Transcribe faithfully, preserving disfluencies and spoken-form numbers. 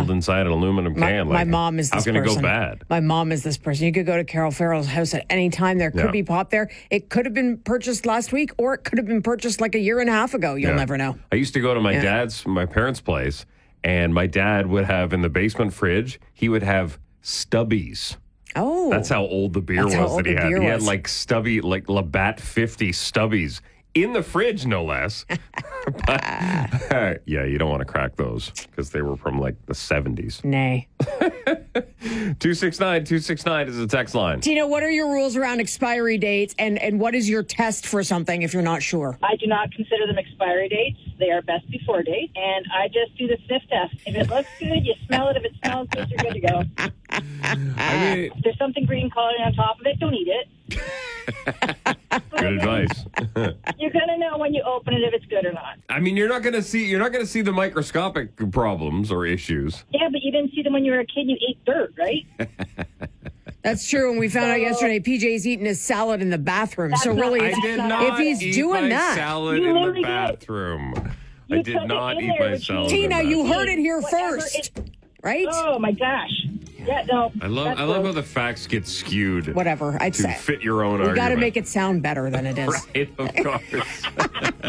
held inside an aluminum My, can. my Like, mom is how this can person. it go bad? My mom is this person. You could go to Carol Farrell's house at any time. There could Yeah. be pop there. It could have been purchased last week, or it could have been purchased like a year and a half ago. You'll Yeah. never know. I used to go to my Yeah. dad's, my parents' place, and my dad would have in the basement fridge, he would have Stubbies. Oh. That's how old the beer That's how was old that he the had. beer He had was. like stubby, like Labatt fifty Stubbies in the fridge, no less. But, yeah, you don't want to crack those because they were from like the seventies. Nay. two six nine, two six nine is the text line. Tina, what are your rules around expiry dates, and, and what is your test for something if you're not sure? I do not consider them expiry dates. They are best before date, and I just do the sniff test. If it looks good, you smell it. If it smells good, you're good to go. I mean, If there's something green coloring on top of it, don't eat it. good advice. You're gonna know when you open it if it's good or not. I mean, you're not going to see you're not going to see the microscopic problems or issues. Yeah, but you didn't see them when you were a kid. You ate dirt, right? That's true. And we found out yesterday P J's eating his salad in the bathroom. So That's really, not- it's, I did not if he's eat doing my that. salad You in the literally did. bathroom. I You did took it not in eat there, my Gene. salad. in the Tina, you bathroom. heard it here Whatever first, it- right? Oh my gosh! Yeah, no. I love that's I love how gross. the facts get skewed. Whatever. I'd to say. fit your own You argument. got to make it sound better than it is. Right, of course.